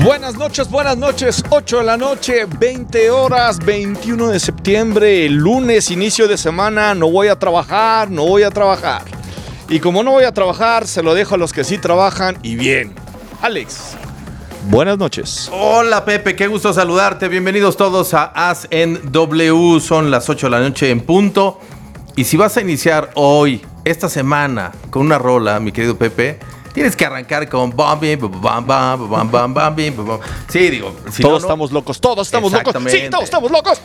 Buenas noches, 8 de la noche, 20 horas, 21 de septiembre, lunes, inicio de semana, no voy a trabajar. Y como no voy a trabajar, se lo dejo a los que sí trabajan y bien. Alex, buenas noches. Hola Pepe, qué gusto saludarte, bienvenidos todos a As en W, son las 8 de la noche en punto. Y si vas a iniciar hoy, esta semana, con una rola, mi querido Pepe, tienes que arrancar con bam, bam, bam, bam, bam, bam, bam. Sí, digo, si todos estamos locos. Sí, todos estamos locos.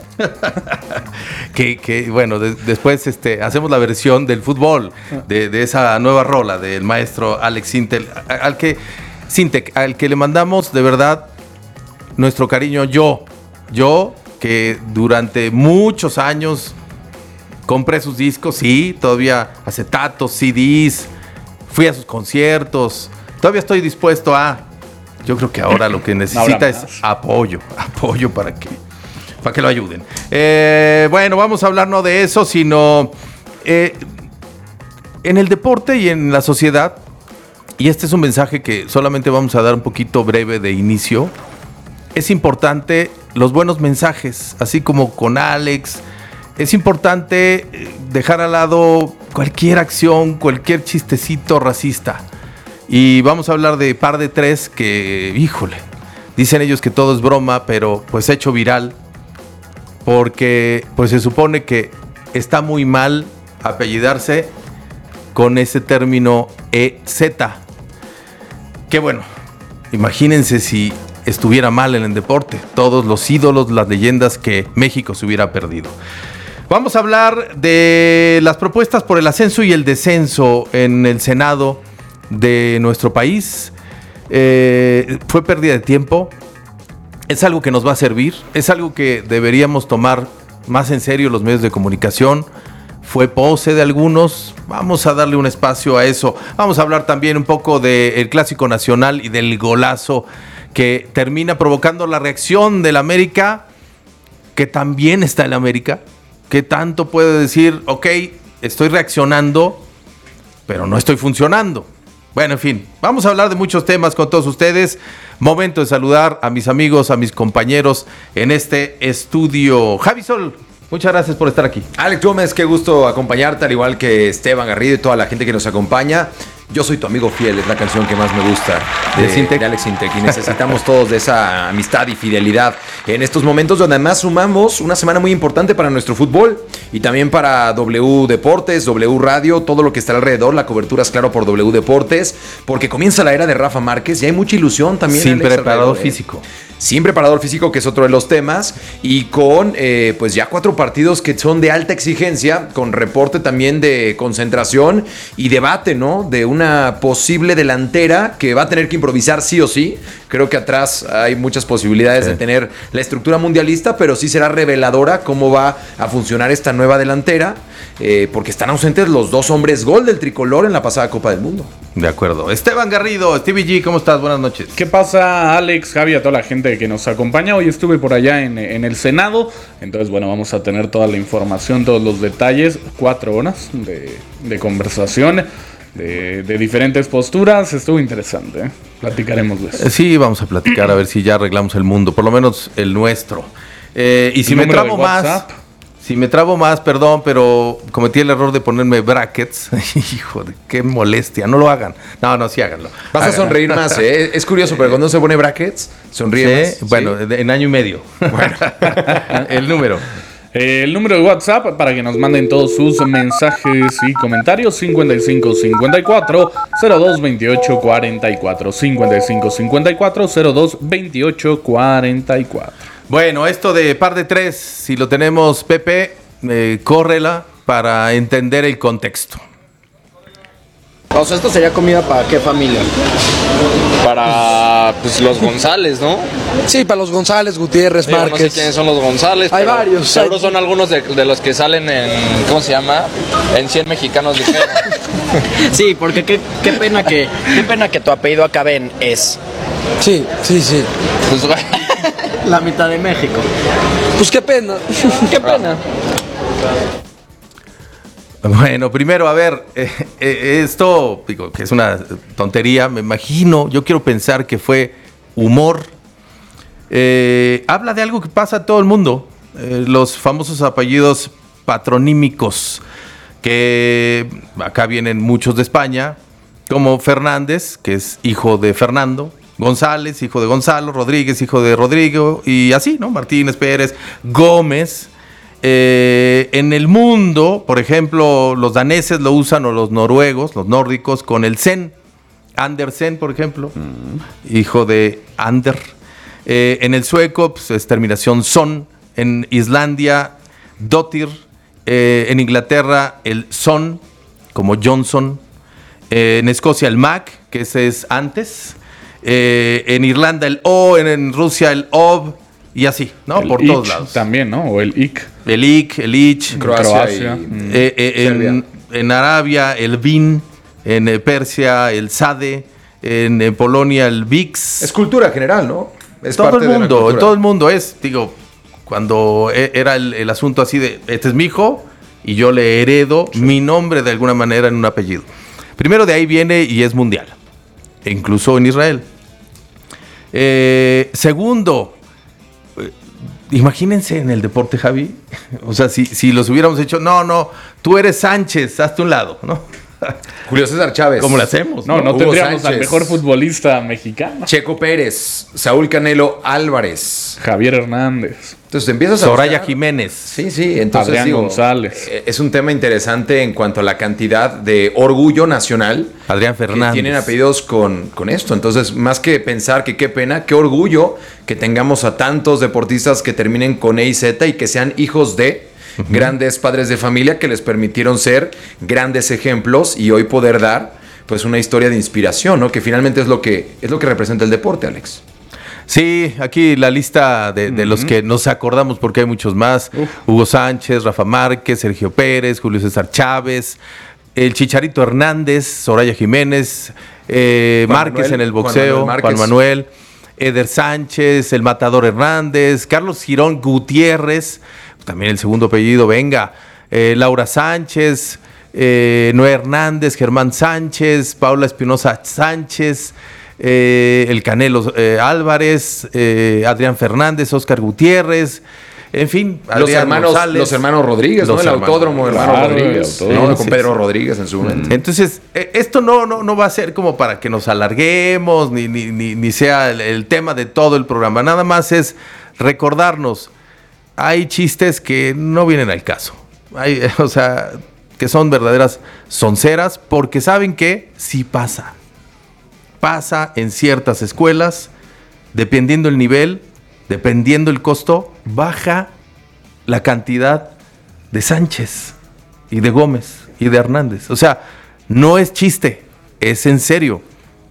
Bueno, después hacemos la versión del fútbol de esa nueva rola del maestro Alex Sintek, al que le mandamos de verdad nuestro cariño. Yo que durante muchos años compré sus discos, sí, todavía acetatos, CDs, fui a sus conciertos, todavía estoy dispuesto a... Yo creo que ahora lo que necesita es apoyo para que lo ayuden. Bueno, vamos a hablar no de eso, sino en el deporte y en la sociedad, y este es un mensaje que solamente vamos a dar un poquito breve de inicio. Es importante los buenos mensajes, así como con Alex. Es importante dejar al lado cualquier acción, cualquier chistecito racista. Y vamos a hablar de par de tres que, híjole, dicen ellos que todo es broma, pero pues hecho viral. Porque pues se supone que está muy mal apellidarse con ese término EZ. Que bueno, imagínense si estuviera mal en el deporte. Todos los ídolos, las leyendas que México se hubiera perdido. Vamos a hablar de las propuestas por el ascenso y el descenso en el Senado de nuestro país. Fue pérdida de tiempo. Es algo que nos va a servir. Es algo que deberíamos tomar más en serio los medios de comunicación. Fue pose de algunos. Vamos a darle un espacio a eso. Vamos a hablar también un poco del Clásico Nacional y del golazo que termina provocando la reacción del América, que también está en América. ¿Qué tanto puede decir, ok, estoy reaccionando, pero no estoy funcionando? Bueno, en fin, vamos a hablar de muchos temas con todos ustedes. Momento de saludar a mis amigos, a mis compañeros en este estudio. Javi Sol, muchas gracias por estar aquí. Alex Gómez, qué gusto acompañarte, al igual que Esteban Garrido y toda la gente que nos acompaña. Yo soy tu amigo fiel, es la canción que más me gusta de Alex Sintek, y necesitamos todos de esa amistad y fidelidad en estos momentos donde además sumamos una semana muy importante para nuestro fútbol y también para W Deportes, W Radio, todo lo que está alrededor. La cobertura es claro por W Deportes, porque comienza la era de Rafa Márquez y hay mucha ilusión también. Sin preparador físico. Sin preparador físico, que es otro de los temas, y con pues ya 4 partidos que son de alta exigencia, con reporte también de concentración y debate, ¿no? De una posible delantera que va a tener que improvisar sí o sí. Creo que atrás hay muchas posibilidades de tener la estructura mundialista, pero sí será reveladora cómo va a funcionar esta nueva delantera, porque están ausentes los 2 hombres gol del tricolor en la pasada Copa del Mundo. De acuerdo. Esteban Garrido, Stevie G, ¿cómo estás? Buenas noches. ¿Qué pasa, Alex, Javi, a toda la gente que nos acompaña? Hoy estuve por allá en el Senado, entonces bueno, vamos a tener toda la información, todos los detalles, 4 horas de conversación, de diferentes posturas. Estuvo interesante, ¿eh? Platicaremos de eso. Sí, vamos a platicar a ver si ya arreglamos el mundo, por lo menos el nuestro. Y si me trabo más, perdón, pero cometí el error de ponerme brackets. Hijo de qué molestia, no lo hagan. No, sí háganlo. Vas a sonreír más, ¿eh? Es curioso, pero cuando se pone brackets, sonríe más. Bueno, ¿sí? En año y medio. Bueno, el número. El número de WhatsApp para que nos manden todos sus mensajes y comentarios: 55 54 02 28 44. 55 54 02 28 44. Bueno, esto de par de tres, si lo tenemos, Pepe, córrela para entender el contexto. O sea, ¿esto sería comida para qué familia? Para pues, los González, ¿no? Sí, para los González, Gutiérrez, Márquez. No sé quiénes son los González. Hay varios. Seguro son algunos de los que salen en, ¿cómo se llama? En 100 mexicanos ligeros. Sí, porque qué pena que tu apellido acabe en es. Sí. Pues, la mitad de México. Pues qué pena. Qué pena. Bueno, primero, a ver, esto, digo, que es una tontería, me imagino, yo quiero pensar que fue humor habla de algo que pasa a todo el mundo. Los famosos apellidos patronímicos, que acá vienen muchos de España, como Fernández, que es hijo de Fernando, González, hijo de Gonzalo, Rodríguez, hijo de Rodrigo, y así, ¿no? Martínez, Pérez, Gómez. En el mundo, por ejemplo, los daneses lo usan, o los noruegos, los nórdicos, con el Sen. Andersen, por ejemplo, hijo de Ander. En el sueco, pues, es terminación son. En Islandia, Dottir. En Inglaterra, el son, como Johnson. En Escocia, el Mac, que ese es antes. En Irlanda, el O. En Rusia, el Ob. Y así, ¿no? El Por ich todos lados. también, ¿no? O el IC. El Ik, el Ich. Croacia. En Arabia, el Vin. En Persia, el Sade. En Polonia, el Vix. Es cultura general, ¿no? Es todo parte el de la mundo, cultura. todo el mundo es, digo, cuando era el asunto así de, este es mi hijo y yo le heredo mi nombre de alguna manera en un apellido. Primero de ahí viene y es mundial, e incluso en Israel. Segundo, imagínense en el deporte, Javi, o sea, si los hubiéramos hecho, no, tú eres Sánchez, hazte a un lado, ¿no? Julio César Chávez. ¿Cómo lo hacemos? No Hugo tendríamos al Sánchez. mejor futbolista mexicano. Checo Pérez, Saúl Canelo Álvarez. Javier Hernández. Entonces te empiezas a Soraya buscar. Jiménez. Sí, entonces Adrián digo, González. Es un tema interesante en cuanto a la cantidad de orgullo nacional. Adrián Fernández. Que tienen apellidos con esto. Entonces, más que pensar que qué pena, qué orgullo que tengamos a tantos deportistas que terminen con E y Z y que sean hijos de grandes padres de familia que les permitieron ser grandes ejemplos y hoy poder dar pues una historia de inspiración, ¿no? Que finalmente es lo que representa el deporte, Alex. Sí, aquí la lista de los que nos acordamos, porque hay muchos más. Hugo Sánchez, Rafa Márquez, Sergio Pérez, Julio César Chávez, el Chicharito Hernández, Soraya Jiménez, Márquez Manuel, en el boxeo, Juan Manuel, Eder Sánchez, el Matador Hernández, Carlos Girón Gutiérrez, también el segundo apellido, venga, Laura Sánchez, Noé Hernández, Germán Sánchez, Paula Espinosa Sánchez, el Canelo Álvarez, Adrián Fernández, Óscar Gutiérrez, en fin, Los hermanos Rodríguez, ¿no? El autódromo, hermano Rodríguez, ¿no? Con Pedro Rodríguez en su momento. Entonces, esto no va a ser como para que nos alarguemos, ni sea el tema de todo el programa. Nada más es recordarnos, hay chistes que no vienen al caso. O sea, que son verdaderas sonceras, porque saben que sí pasa. Pasa en ciertas escuelas, dependiendo el nivel, dependiendo el costo, baja la cantidad de Sánchez y de Gómez y de Hernández. O sea, no es chiste, es en serio.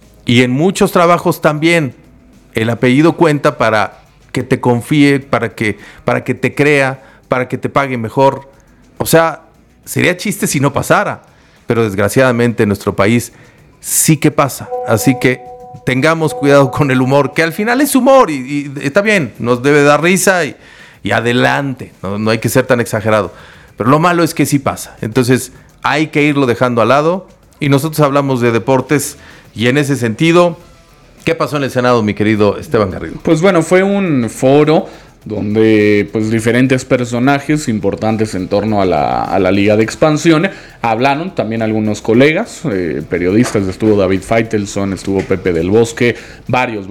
Y en muchos trabajos también el apellido cuenta para que te confíe, para que te crea, para que te pague mejor. O sea, sería chiste si no pasara, pero desgraciadamente en nuestro país sí que pasa. Así que tengamos cuidado con el humor, que al final es humor y está bien, nos debe dar risa y adelante, no hay que ser tan exagerado. Pero lo malo es que sí pasa. Entonces hay que irlo dejando al lado y nosotros hablamos de deportes y en ese sentido, ¿qué pasó en el Senado, mi querido Esteban Garrido? Pues bueno, fue un foro donde pues diferentes personajes importantes en torno a la Liga de Expansión hablaron, también algunos colegas, periodistas, estuvo David Faitelson, estuvo Pepe del Bosque, varios.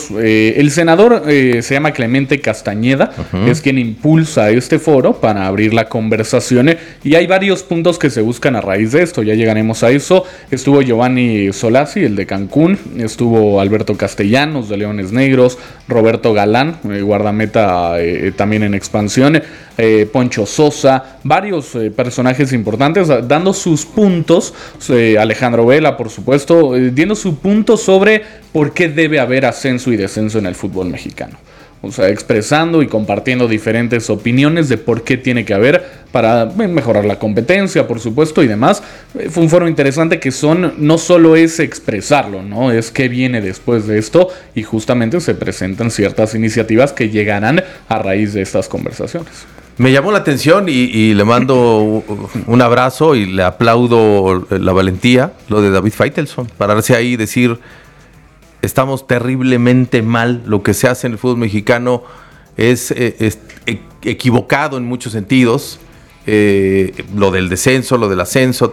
El senador se llama Clemente Castañeda, es quien impulsa este foro para abrir la conversación y hay varios puntos que se buscan a raíz de esto, ya llegaremos a eso. Estuvo Giovanni Solasi, el de Cancún, estuvo Alberto Castellanos de Leones Negros, Roberto Galán, guardameta también en expansión, Poncho Sosa, varios personajes importantes dando sus puntos, Alejandro Vela por supuesto, dando su punto sobre por qué debe haber ascenso y descenso en el fútbol mexicano. O sea, expresando y compartiendo diferentes opiniones de por qué tiene que haber para mejorar la competencia, por supuesto, y demás. Fue un foro interesante que no solo es expresarlo, ¿no? Es qué viene después de esto y justamente se presentan ciertas iniciativas que llegarán a raíz de estas conversaciones. Me llamó la atención y le mando un abrazo y le aplaudo la valentía, lo de David Faitelson, pararse ahí y decir, estamos terriblemente mal. Lo que se hace en el fútbol mexicano es equivocado en muchos sentidos. Lo del descenso, lo del ascenso,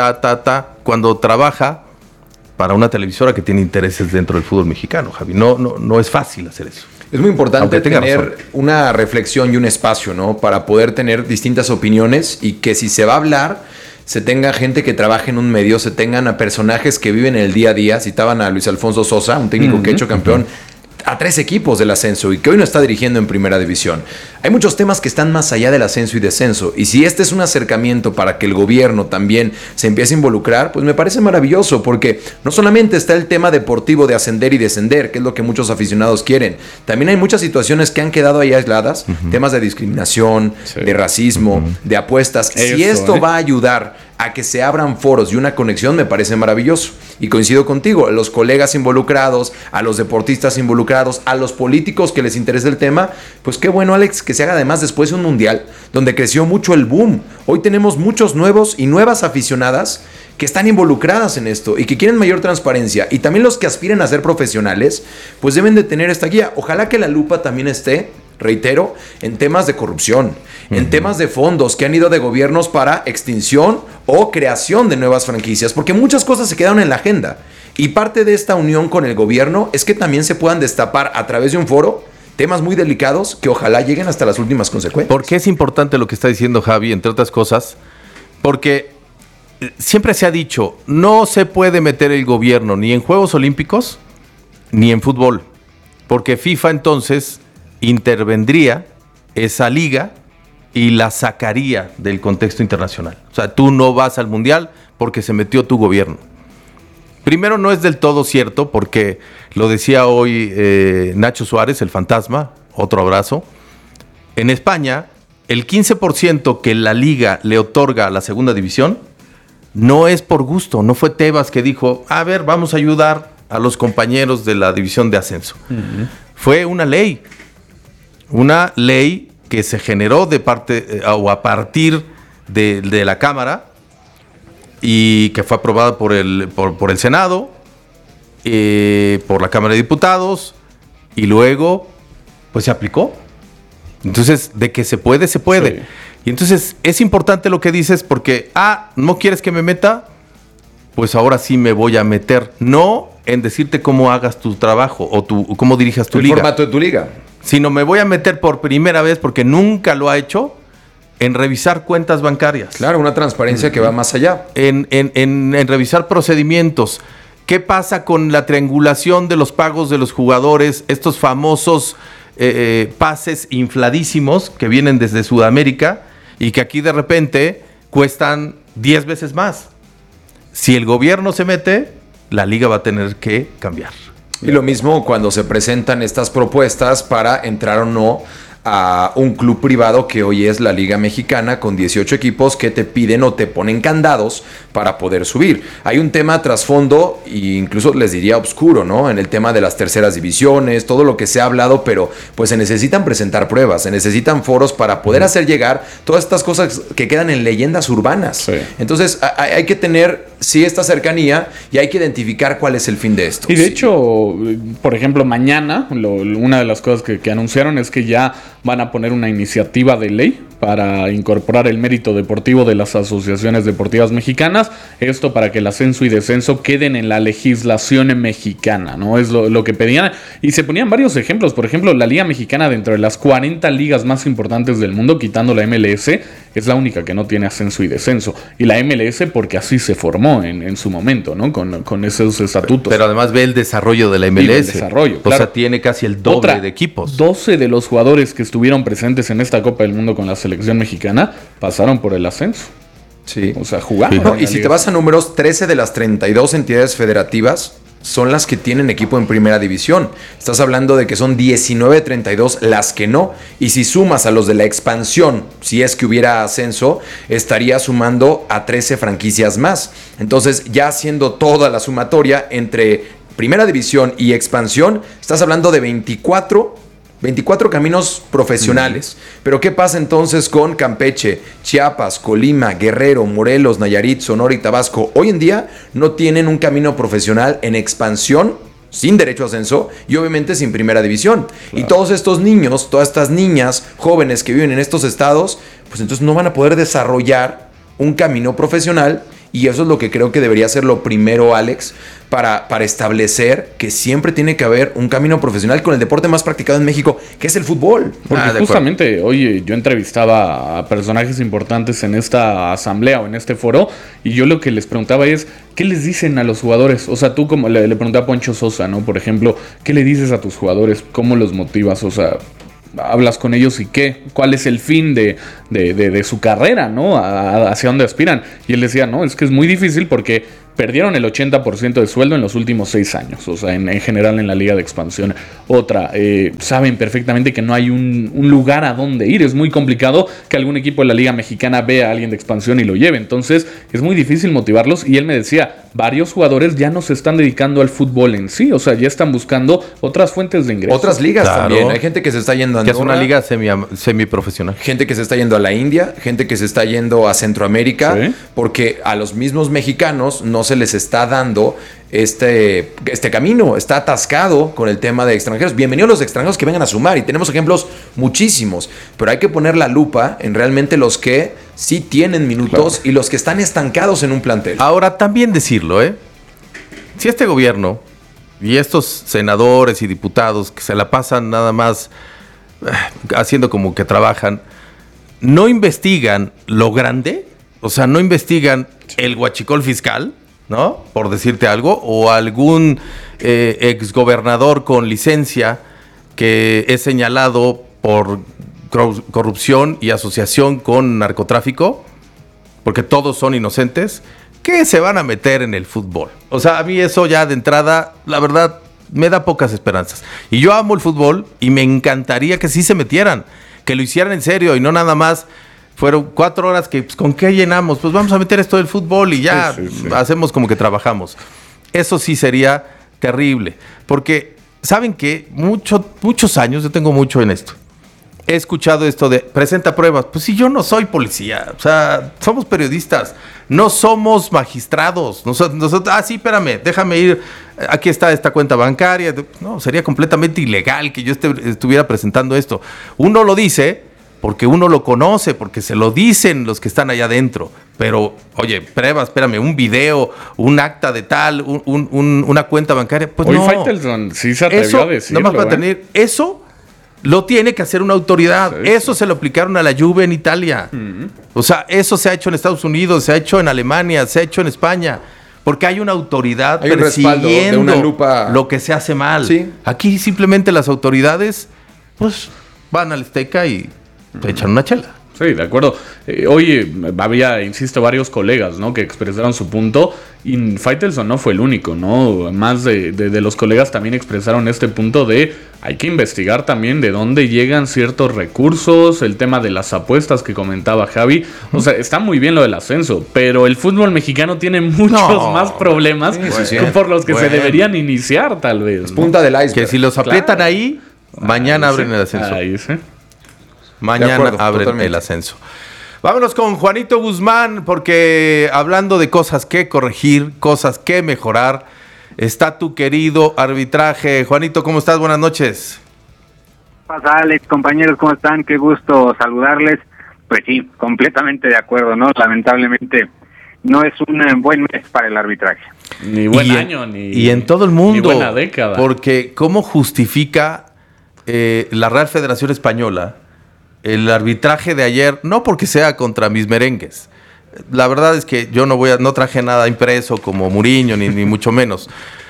cuando trabaja para una televisora que tiene intereses dentro del fútbol mexicano, Javi. No es fácil hacer eso. Es muy importante tener razón. una reflexión y un espacio, ¿no? Para poder tener distintas opiniones y que si se va a hablar, se tenga gente que trabaje en un medio, se tengan a personajes que viven el día a día. Citaban a Luis Alfonso Sosa, un técnico que ha hecho campeón a 3 equipos del ascenso y que hoy no está dirigiendo en primera división. Hay muchos temas que están más allá del ascenso y descenso, y si este es un acercamiento para que el gobierno también se empiece a involucrar, pues me parece maravilloso, porque no solamente está el tema deportivo de ascender y descender, que es lo que muchos aficionados quieren, también hay muchas situaciones que han quedado ahí aisladas, temas de discriminación, de racismo, de apuestas. Si esto va a ayudar a que se abran foros y una conexión, me parece maravilloso. Y coincido contigo, a los colegas involucrados, a los deportistas involucrados, a los políticos que les interesa el tema, pues qué bueno, Alex, que se haga además después de un mundial donde creció mucho el boom. Hoy tenemos muchos nuevos y nuevas aficionadas que están involucradas en esto y que quieren mayor transparencia. Y también los que aspiren a ser profesionales, pues deben de tener esta guía. Ojalá que la lupa también esté, reitero, en temas de corrupción, en temas de fondos que han ido de gobiernos para extinción o creación de nuevas franquicias, porque muchas cosas se quedaron en la agenda. Y parte de esta unión con el gobierno es que también se puedan destapar a través de un foro temas muy delicados que ojalá lleguen hasta las últimas consecuencias. ¿Por qué es importante lo que está diciendo Javi, entre otras cosas? Porque siempre se ha dicho, no se puede meter el gobierno ni en Juegos Olímpicos ni en fútbol, porque FIFA entonces intervendría esa liga y la sacaría del contexto internacional. O sea, tú no vas al mundial porque se metió tu gobierno. Primero, no es del todo cierto, porque lo decía hoy Nacho Suárez, el fantasma, otro abrazo. En España, el 15% que la liga le otorga a la segunda división no es por gusto. No fue Tebas que dijo, a ver, vamos a ayudar a los compañeros de la división de ascenso. Fue una ley que se generó de parte o a partir de la Cámara y que fue aprobada por el Senado, por la Cámara de Diputados, y luego pues se aplicó. Entonces, de que se puede, se puede. Sí. Y entonces es importante lo que dices, porque ¿no quieres que me meta? Pues ahora sí me voy a meter. No en decirte cómo hagas tu trabajo o cómo dirijas tu liga. El formato de tu liga. Sino me voy a meter por primera vez, porque nunca lo ha hecho, en revisar cuentas bancarias. Claro, una transparencia que va más allá. En revisar procedimientos. ¿Qué pasa con la triangulación de los pagos de los jugadores? Estos famosos pases infladísimos que vienen desde Sudamérica y que aquí de repente cuestan 10 veces más. Si el gobierno se mete, la liga va a tener que cambiar. Y lo mismo cuando se presentan estas propuestas para entrar o no a un club privado que hoy es la Liga Mexicana, con 18 equipos que te piden o te ponen candados para poder subir. Hay un tema trasfondo e incluso les diría oscuro, ¿no? En el tema de las terceras divisiones, todo lo que se ha hablado, pero pues se necesitan presentar pruebas, se necesitan foros para poder hacer llegar todas estas cosas que quedan en leyendas urbanas. Sí. Entonces hay que tener, sí, esta cercanía y hay que identificar cuál es el fin de esto. Y de hecho, por ejemplo, mañana, una de las cosas que anunciaron es que ya van a poner una iniciativa de ley para incorporar el mérito deportivo de las asociaciones deportivas mexicanas. Esto para que el ascenso y descenso queden en la legislación mexicana, ¿no? Es lo que pedían. Y se ponían varios ejemplos. Por ejemplo, la Liga Mexicana, dentro de las 40 ligas más importantes del mundo, quitando la MLS, es la única que no tiene ascenso y descenso. Y la MLS porque así se formó en su momento, ¿no? Con esos estatutos. Pero además ve el desarrollo de la MLS. El desarrollo, claro. O sea, tiene casi el doble de equipos. 12 de los jugadores que estuvieron presentes en esta Copa del Mundo con la selección mexicana pasaron por el ascenso. Sí. O sea, jugaron. No, y si te vas a números, 13 de las 32 entidades federativas son las que tienen equipo en primera división. Estás hablando de que son 19-32 las que no. Y si sumas a los de la expansión, si es que hubiera ascenso, estaría sumando a 13 franquicias más. Entonces, ya haciendo toda la sumatoria entre primera división y expansión, estás hablando de 24 caminos profesionales. Pero ¿qué pasa entonces con Campeche, Chiapas, Colima, Guerrero, Morelos, Nayarit, Sonora y Tabasco? Hoy en día no tienen un camino profesional en expansión sin derecho a ascenso y obviamente sin primera división. Claro. Y todos estos niños, todas estas niñas jóvenes que viven en estos estados, pues entonces no van a poder desarrollar un camino profesional. Y eso es lo que creo que debería ser lo primero, Alex, para establecer que siempre tiene que haber un camino profesional con el deporte más practicado en México, que es el fútbol. Porque justamente hoy yo entrevistaba a personajes importantes en esta asamblea o en este foro, y yo lo que les preguntaba es, ¿qué les dicen a los jugadores? O sea, tú como le pregunté a Poncho Sosa, ¿no? Por ejemplo, ¿qué le dices a tus jugadores? ¿Cómo los motivas? O sea, hablas con ellos y qué, cuál es el fin de su carrera, ¿no? Hacia dónde aspiran. Y él decía, no, es que es muy difícil porque perdieron el 80% de sueldo en los últimos 6 años, o sea, en general en la Liga de Expansión. Otra, saben perfectamente que no hay un lugar a donde ir. Es muy complicado que algún equipo de la Liga Mexicana vea a alguien de expansión y lo lleve. Entonces, es muy difícil motivarlos. Y él me decía, varios jugadores ya no se están dedicando al fútbol en sí, o sea, ya están buscando otras fuentes de ingresos. Otras ligas también. Hay gente que se está yendo a Andorra, que es una liga semiprofesional. Gente que se está yendo a la India, gente que se está yendo a Centroamérica, ¿sí? Porque a los mismos mexicanos no se les está dando este camino, está atascado con el tema de extranjeros. Bienvenidos los extranjeros que vengan a sumar, y tenemos ejemplos muchísimos, pero hay que poner la lupa en realmente los que sí tienen minutos, claro, y los que están estancados en un plantel. Ahora, también decirlo, si este gobierno y estos senadores y diputados que se la pasan nada más haciendo como que trabajan, no investigan lo grande, o sea, no investigan el huachicol fiscal, ¿no? Por decirte algo, o algún exgobernador con licencia que es señalado por corrupción y asociación con narcotráfico, porque todos son inocentes, ¿qué se van a meter en el fútbol? O sea, a mí eso ya de entrada, la verdad, me da pocas esperanzas. Y yo amo el fútbol y me encantaría que sí se metieran, que lo hicieran en serio y no nada más. Fueron 4 horas que, pues, ¿con qué llenamos? Pues vamos a meter esto del fútbol y ya sí. Hacemos como que trabajamos. Eso sí sería terrible. Porque, ¿saben qué? Muchos años, yo tengo mucho en esto. He escuchado esto de, presenta pruebas. Pues si yo no soy policía, o sea, somos periodistas, no somos magistrados. Nosotros, sí, espérame, déjame ir, aquí está esta cuenta bancaria. No, sería completamente ilegal que yo estuviera presentando esto. Uno lo dice porque uno lo conoce, porque se lo dicen los que están allá adentro. Pero, oye, pruebas, espérame, un video, un acta de tal, una cuenta bancaria, pues hoy no. Faitelson sí se atrevió a decirlo. Nomás para tener eso, lo tiene que hacer una autoridad. Sí, eso se lo aplicaron a la Juve en Italia. Uh-huh. O sea, eso se ha hecho en Estados Unidos, se ha hecho en Alemania, se ha hecho en España. Porque hay una autoridad persiguiendo de una lupa, lo que se hace mal. Sí. Aquí simplemente las autoridades, pues, van al Azteca y te echan una chela. Sí, de acuerdo. Hoy había, insisto, varios colegas, ¿no?, que expresaron su punto, y Faitelson no fue el único, ¿no? Más de los colegas también expresaron este punto de hay que investigar también de dónde llegan ciertos recursos, el tema de las apuestas que comentaba Javi. O sea, está muy bien lo del ascenso, pero el fútbol mexicano tiene muchos más problemas por los que se deberían iniciar, tal vez, ¿no? Es punta del iceberg. Que si los aprietan ahí, mañana abren el ascenso. Ahí sí. Mañana abren el ascenso. Vámonos con Juanito Guzmán, porque hablando de cosas que corregir, cosas que mejorar, está tu querido arbitraje. Juanito, ¿cómo estás? Buenas noches. ¿Qué pasa, Alex? Compañeros, ¿cómo están? Qué gusto saludarles. Pues sí, completamente de acuerdo, ¿no? Lamentablemente no es un buen mes para el arbitraje. Ni buen año, y en todo el mundo. Ni buena década. Porque ¿cómo justifica la Real Federación Española el arbitraje de ayer? No porque sea contra mis merengues. La verdad es que yo no traje nada impreso como Mourinho, ni mucho menos.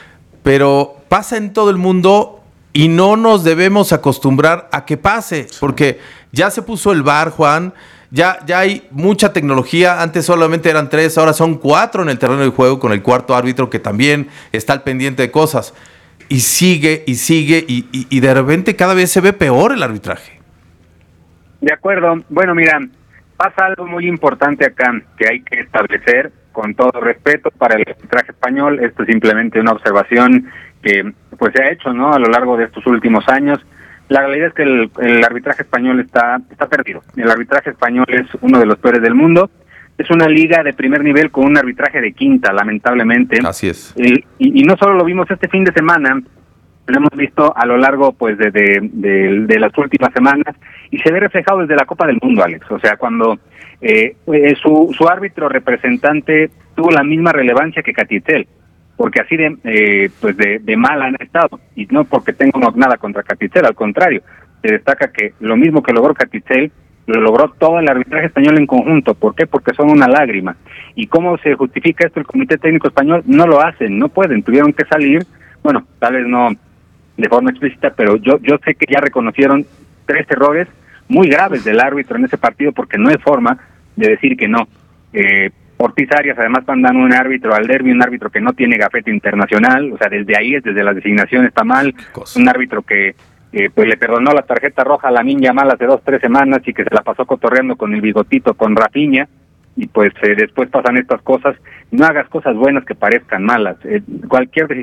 Pero pasa en todo el mundo y no nos debemos acostumbrar a que pase. Porque ya se puso el VAR, Juan. Ya hay mucha tecnología. Antes solamente eran 3, ahora son 4 en el terreno de juego, con el cuarto árbitro que también está al pendiente de cosas. Y sigue, y de repente cada vez se ve peor el arbitraje. De acuerdo. Bueno, mira, pasa algo muy importante acá que hay que establecer con todo respeto para el arbitraje español. Esto es simplemente una observación que pues se ha hecho, ¿no?, a lo largo de estos últimos años. La realidad es que el arbitraje español está perdido. El arbitraje español es uno de los peores del mundo. Es una liga de primer nivel con un arbitraje de quinta, lamentablemente. Así es. Y no solo lo vimos este fin de semana, lo hemos visto a lo largo pues de las últimas semanas y se ve reflejado desde la Copa del Mundo, Alex. O sea, cuando su árbitro representante tuvo la misma relevancia que Catitzel, porque así de mal han estado, y no porque tengo nada contra Catitzel, al contrario, se destaca que lo mismo que logró Catitzel lo logró todo el arbitraje español en conjunto. ¿Por qué? Porque son una lágrima. ¿Y cómo se justifica esto el Comité Técnico Español? No lo hacen, no pueden, tuvieron que salir, bueno, tal vez no de forma explícita, pero yo sé que ya reconocieron 3 errores muy graves del árbitro en ese partido, porque no hay forma de decir que no. Ortiz Arias además mandan un árbitro al derbi, un árbitro que no tiene gafete internacional, o sea, desde ahí, desde la designación está mal, un árbitro que pues le perdonó la tarjeta roja a Lamine Yamal hace 2-3 semanas y que se la pasó cotorreando con el bigotito con Rafinha, y pues después pasan estas cosas. No hagas cosas buenas que parezcan malas. Cualquier decisión